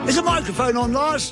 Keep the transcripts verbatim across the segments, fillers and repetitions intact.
Is the microphone on, Lars?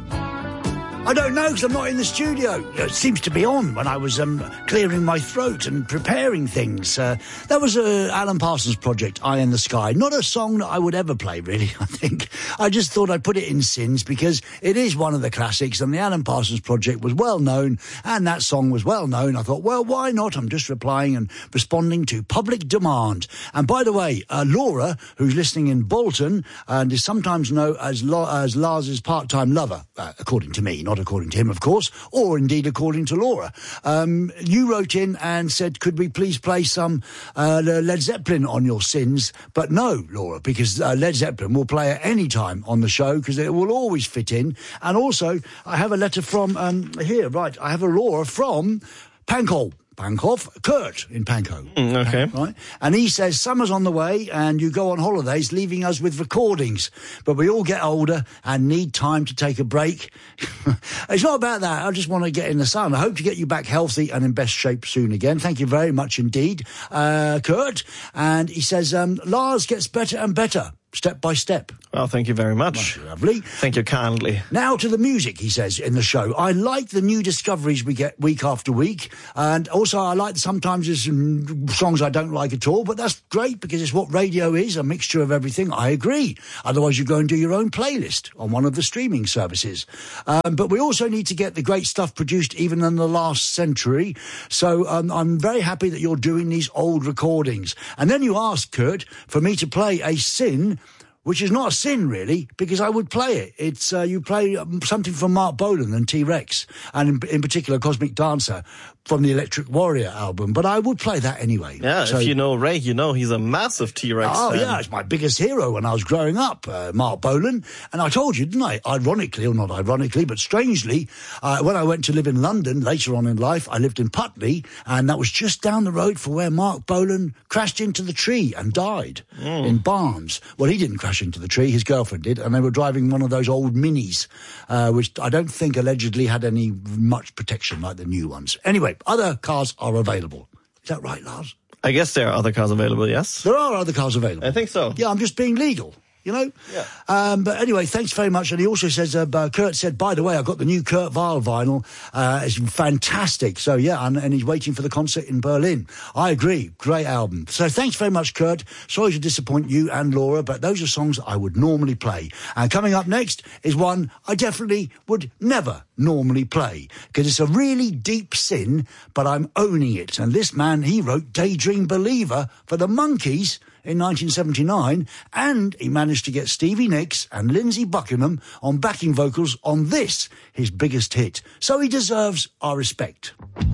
I don't know, because I'm not in the studio. It seems to be on when I was um, clearing my throat and preparing things. Uh, that was uh, Alan Parsons' project, Eye in the Sky. Not a song that I would ever play, really, I think. I just thought I'd put it in Sins because it is one of the classics, and the Alan Parsons project was well known, and that song was well known. I thought, well, why not? I'm just replying and responding to public demand. And by the way, uh, Laura, who's listening in Bolton, and is sometimes known as, La- as Lars's part-time lover, uh, according to me, not according to him, of course, or indeed according to Laura. Um, you wrote in and said, could we please play some uh, Led Zeppelin on your Sins? But no, Laura, because uh, Led Zeppelin will play at any time on the show because it will always fit in. And also, I have a letter from, um, here, right, I have a Laura from Pankow. Pankow, Kurt in Pankow. Mm, okay. Right? And he says, summer's on the way and you go on holidays, leaving us with recordings. But we all get older and need time to take a break. It's not about that. I just want to get in the sun. I hope to get you back healthy and in best shape soon again. Thank you very much indeed, uh, Kurt. And he says, um, Lars gets better and better. Step by step. Well, thank you very much. Much lovely. Thank you kindly. Now to the music, he says, in the show. I like the new discoveries we get week after week. And also I like sometimes there's some songs I don't like at all, but that's great because it's what radio is, a mixture of everything. I agree. Otherwise you go and do your own playlist on one of the streaming services. Um, but we also need to get the great stuff produced even in the last century. So um, I'm very happy that you're doing these old recordings. And then you asked, Kurt, for me to play a Sin, which is not a sin, really, because I would play it. It's uh, you play um, something from Mark Bolan and T-Rex, and in, in particular Cosmic Dancer from the Electric Warrior album, but I would play that anyway. Yeah, so, if you know Ray, you know he's a massive T-Rex Oh, fan. yeah, it's my biggest hero when I was growing up, uh, Mark Bolan. And I told you, didn't I? Ironically, or not ironically, but strangely, uh, when I went to live in London later on in life, I lived in Putney, and that was just down the road from where Mark Bolan crashed into the tree and died mm. in Barnes. Well, he didn't crash into the tree, his girlfriend did, and they were driving one of those old Minis, uh, which I don't think allegedly had any much protection like the new ones. Anyway, other cars are available. Is that right, Lars? I guess there are other cars available, yes? There are other cars available. I think so. Yeah, I'm just being legal. You know? Yeah. Um, but anyway, thanks very much. And he also says, uh, uh, Kurt said, by the way, I got the new Kurt Weill vinyl. Uh, it's fantastic. So, yeah, and, and he's waiting for the concert in Berlin. I agree. Great album. So thanks very much, Kurt. Sorry to disappoint you and Laura, but those are songs I would normally play. And coming up next is one I definitely would never normally play because it's a really deep sin, but I'm owning it. And this man, he wrote Daydream Believer for the Monkees in nineteen seventy-nine, and he managed to get Stevie Nicks and Lindsey Buckingham on backing vocals on this, his biggest hit. So he deserves our respect.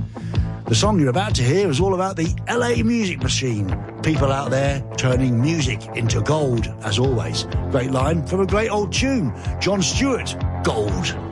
The song you're about to hear is all about the L A Music Machine. People out there turning music into gold, as always. Great line from a great old tune, John Stewart, Gold.